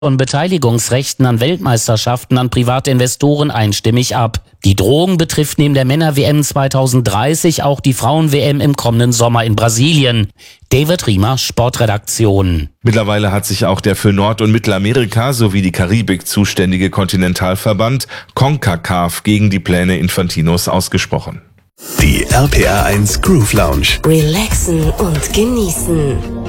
von Beteiligungsrechten an Weltmeisterschaften an private Investoren einstimmig ab. Die Drohung betrifft neben der Männer-WM 2030 auch die Frauen-WM im kommenden Sommer in Brasilien. David Riemer, Sportredaktion. Mittlerweile hat sich auch der für Nord- und Mittelamerika sowie die Karibik zuständige Kontinentalverband CONCACAF gegen die Pläne Infantinos ausgesprochen. Die RPR 1 Groove Lounge. Relaxen und genießen.